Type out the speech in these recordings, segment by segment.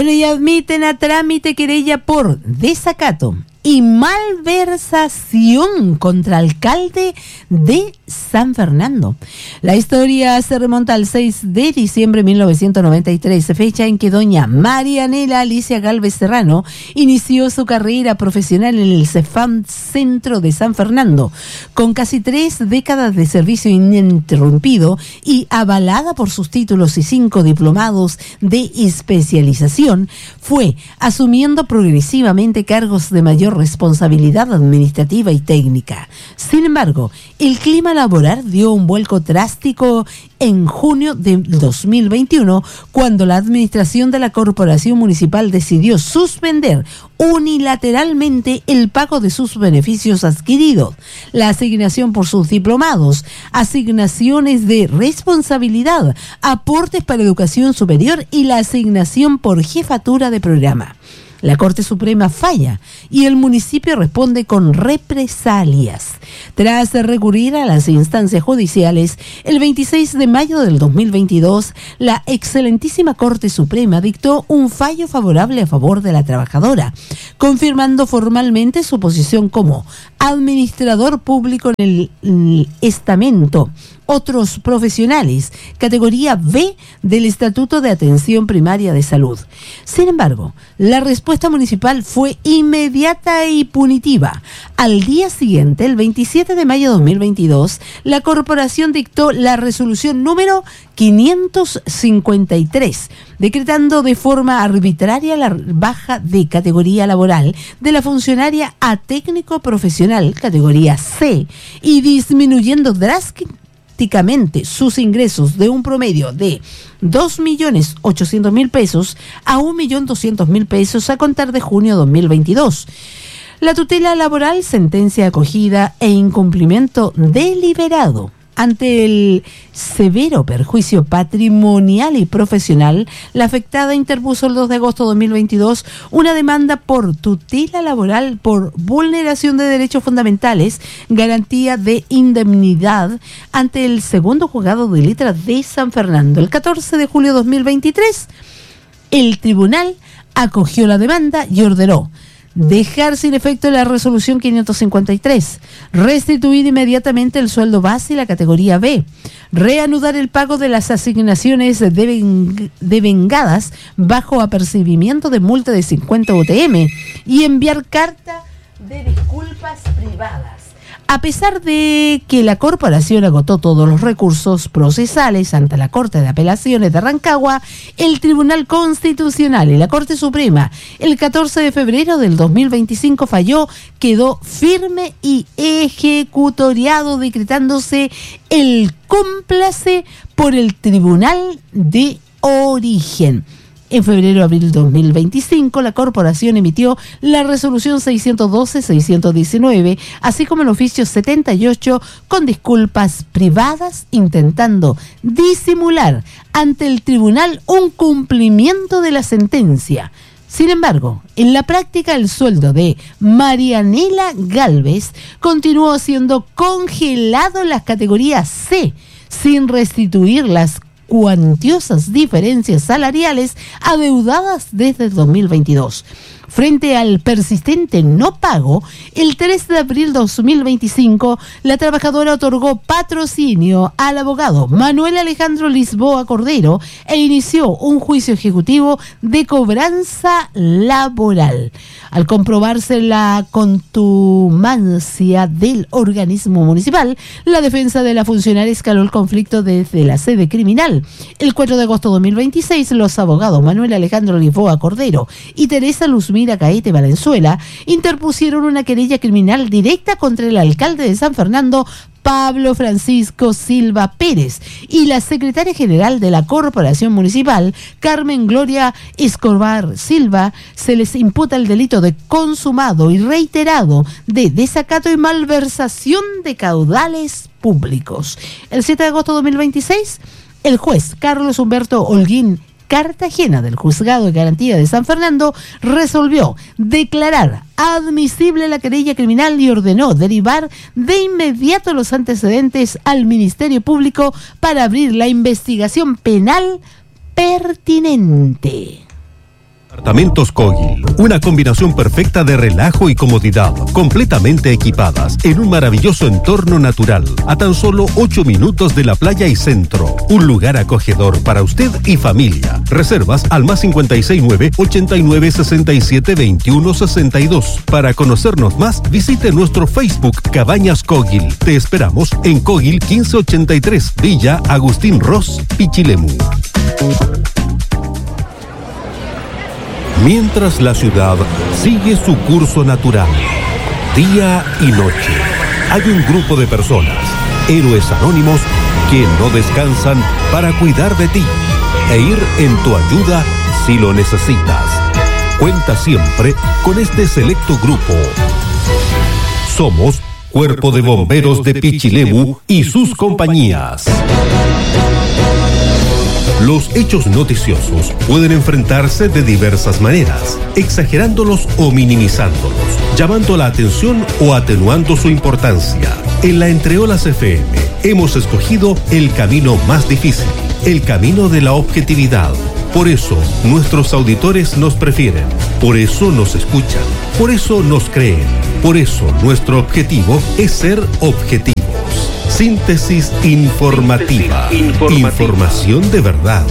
Y admiten a trámite querella por desacato y malversación contra alcalde de San Fernando. La historia se remonta al 6 de diciembre de 1993, fecha en que doña Marianela Alicia Galvez Serrano inició su carrera profesional en el Cefam Centro de San Fernando. Con casi 3 décadas de servicio ininterrumpido y avalada por sus títulos y 5 diplomados de especialización, fue asumiendo progresivamente cargos de mayor responsabilidad administrativa y técnica. Sin embargo, el clima laboral dio un vuelco drástico en junio de 2021, cuando la administración de la Corporación Municipal decidió suspender unilateralmente el pago de sus beneficios adquiridos, la asignación por sus diplomados, asignaciones de responsabilidad, aportes para educación superior y la asignación por jefatura de programa. La Corte Suprema falla y el municipio responde con represalias. Tras recurrir a las instancias judiciales, el 26 de mayo del 2022, la excelentísima Corte Suprema dictó un fallo favorable a favor de la trabajadora, confirmando formalmente su posición como administrador público en el estamento Otros Profesionales, categoría B del Estatuto de Atención Primaria de Salud. Sin embargo, la respuesta municipal fue inmediata y punitiva. Al día siguiente, el 27 de mayo de 2022, la corporación dictó la resolución número 553, decretando de forma arbitraria la baja de categoría laboral de la funcionaria a técnico profesional, categoría C, y disminuyendo drásticamente sus ingresos de un promedio de 2.800.000 pesos a 1.200.000 pesos a contar de junio de 2022. La tutela laboral, sentencia acogida e incumplimiento deliberado. Ante el severo perjuicio patrimonial y profesional, la afectada interpuso el 2 de agosto de 2022 una demanda por tutela laboral por vulneración de derechos fundamentales, garantía de indemnidad ante el segundo juzgado de letras de San Fernando. El 14 de julio de 2023, el tribunal acogió la demanda y ordenó dejar sin efecto la resolución 553, restituir inmediatamente el sueldo base y la categoría B, reanudar el pago de las asignaciones devengadas bajo apercibimiento de multa de 50 UTM y enviar carta de disculpas privadas. A pesar de que la corporación agotó todos los recursos procesales ante la Corte de Apelaciones de Rancagua, el Tribunal Constitucional y la Corte Suprema, el 14 de febrero del 2025 falló, quedó firme y ejecutoriado, decretándose el cómplice por el Tribunal de Origen. En febrero-abril de 2025, la corporación emitió la resolución 612-619, así como el oficio 78 con disculpas privadas, intentando disimular ante el tribunal un cumplimiento de la sentencia. Sin embargo, en la práctica el sueldo de Marianela Galvez continuó siendo congelado en las categorías C, sin restituir las cuantiosas diferencias salariales adeudadas desde 2022. Frente al persistente no pago, el 3 de abril de 2025, la trabajadora otorgó patrocinio al abogado Manuel Alejandro Lisboa Cordero e inició un juicio ejecutivo de cobranza laboral. Al comprobarse la contumacia del organismo municipal, la defensa de la funcionaria escaló el conflicto desde la sede criminal. El 4 de agosto de 2026, los abogados Manuel Alejandro Lisboa Cordero y Teresa Luzmira Caete Valenzuela interpusieron una querella criminal directa contra el alcalde de San Fernando, Pablo Francisco Silva Pérez, y la secretaria general de la Corporación Municipal, Carmen Gloria Escobar Silva. Se les imputa el delito de consumado y reiterado de desacato y malversación de caudales públicos. El 7 de agosto de 2026, el juez Carlos Humberto Holguín Cartagena del Juzgado de Garantía de San Fernando resolvió declarar admisible la querella criminal y ordenó derivar de inmediato los antecedentes al Ministerio Público para abrir la investigación penal pertinente. Apartamentos Cogil, una combinación perfecta de relajo y comodidad, completamente equipadas en un maravilloso entorno natural, a tan solo 8 minutos de la playa y centro. Un lugar acogedor para usted y familia. Reservas al más 569-8967-2162. Para conocernos más, visite nuestro Facebook Cabañas Cogil. Te esperamos en Cogil 1583, Villa Agustín Ross, Pichilemu. Mientras la ciudad sigue su curso natural, día y noche, hay un grupo de personas, héroes anónimos, que no descansan para cuidar de ti e ir en tu ayuda si lo necesitas. Cuenta siempre con este selecto grupo. Somos Cuerpo de Bomberos de Pichilemu y sus compañías. Los hechos noticiosos pueden enfrentarse de diversas maneras, exagerándolos o minimizándolos, llamando la atención o atenuando su importancia. En la Entreolas FM hemos escogido el camino más difícil, el camino de la objetividad. Por eso nuestros auditores nos prefieren, por eso nos escuchan, por eso nos creen, por eso nuestro objetivo es ser objetivos. Síntesis informativa. Información de verdad.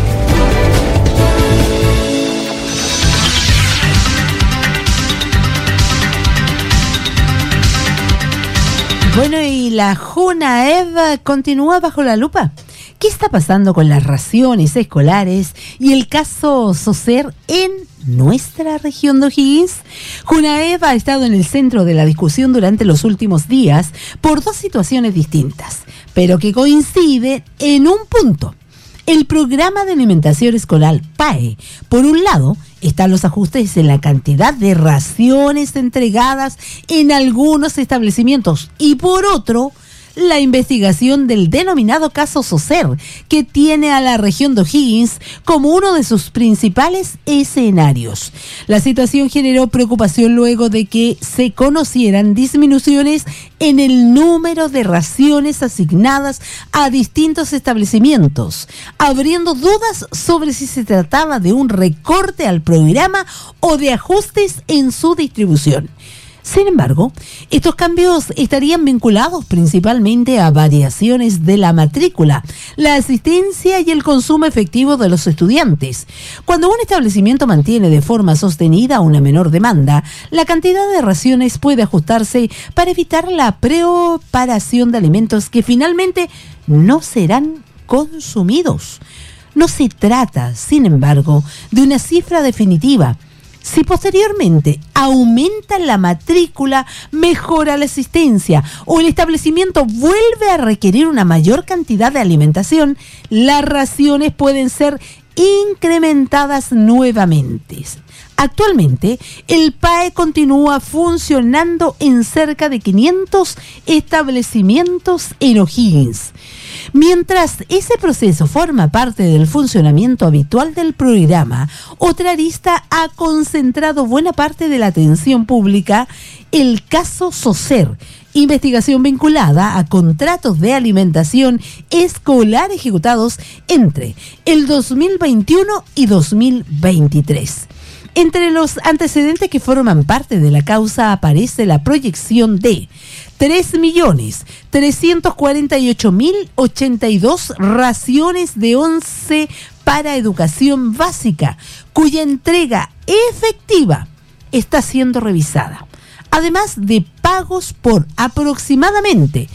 Bueno, y la JUNAEV continúa bajo la lupa. ¿Qué está pasando con las raciones escolares y el caso SOSER en nuestra región de O'Higgins? JUNAEV ha estado en el centro de la discusión durante los últimos días por dos situaciones distintas, pero que coinciden en un punto. El programa de alimentación escolar PAE, por un lado, están los ajustes en la cantidad de raciones entregadas en algunos establecimientos y por otro, la investigación del denominado caso SOSER, que tiene a la región de O'Higgins como uno de sus principales escenarios. La situación generó preocupación luego de que se conocieran disminuciones en el número de raciones asignadas a distintos establecimientos, abriendo dudas sobre si se trataba de un recorte al programa o de ajustes en su distribución. Sin embargo, estos cambios estarían vinculados principalmente a variaciones de la matrícula, la asistencia y el consumo efectivo de los estudiantes. Cuando un establecimiento mantiene de forma sostenida una menor demanda, la cantidad de raciones puede ajustarse para evitar la preparación de alimentos que finalmente no serán consumidos. No se trata, sin embargo, de una cifra definitiva. Si posteriormente aumenta la matrícula, mejora la asistencia o el establecimiento vuelve a requerir una mayor cantidad de alimentación, las raciones pueden ser incrementadas nuevamente. Actualmente, el PAE continúa funcionando en cerca de 500 establecimientos en O'Higgins. Mientras ese proceso forma parte del funcionamiento habitual del programa, otra arista ha concentrado buena parte de la atención pública, el caso SOSER, investigación vinculada a contratos de alimentación escolar ejecutados entre el 2021 y 2023. Entre los antecedentes que forman parte de la causa aparece la proyección de 3.348.082 raciones de 11 para educación básica, cuya entrega efectiva está siendo revisada. Además de pagos por aproximadamente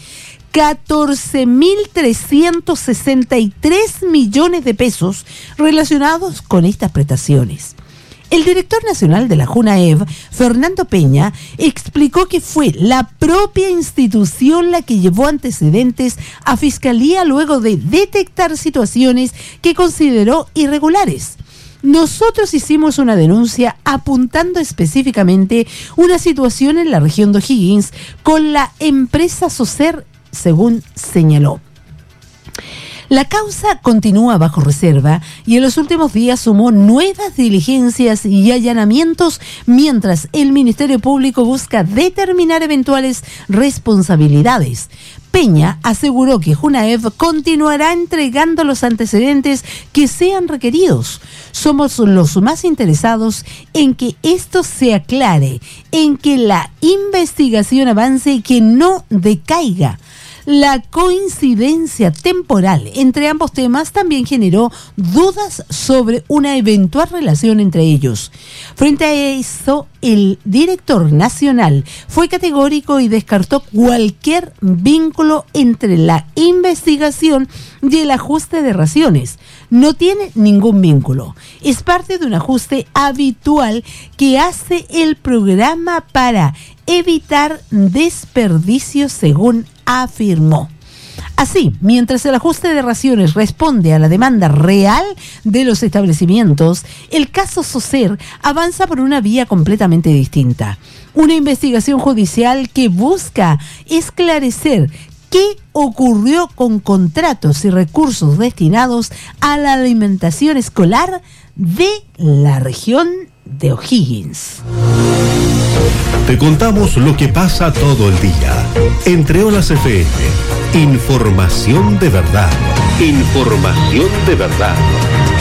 14.363 millones de pesos relacionados con estas prestaciones. El director nacional de la JUNAEV, Fernando Peña, explicó que fue la propia institución la que llevó antecedentes a Fiscalía luego de detectar situaciones que consideró irregulares. Nosotros hicimos una denuncia apuntando específicamente una situación en la región de O'Higgins con la empresa SOSER, según señaló. La causa continúa bajo reserva y en los últimos días sumó nuevas diligencias y allanamientos mientras el Ministerio Público busca determinar eventuales responsabilidades. Peña aseguró que Junaev continuará entregando los antecedentes que sean requeridos. Somos los más interesados en que esto se aclare, en que la investigación avance y que no decaiga. La coincidencia temporal entre ambos temas también generó dudas sobre una eventual relación entre ellos. Frente a eso, el director nacional fue categórico y descartó cualquier vínculo entre la investigación y el ajuste de raciones. No tiene ningún vínculo. Es parte de un ajuste habitual que hace el programa para evitar desperdicios, según afirmó. Así, mientras el ajuste de raciones responde a la demanda real de los establecimientos, el caso Soser avanza por una vía completamente distinta. Una investigación judicial que busca esclarecer qué ocurrió con contratos y recursos destinados a la alimentación escolar de la región de O'Higgins. Te contamos lo que pasa todo el día. Entre Olas FM, información de verdad. Información de verdad.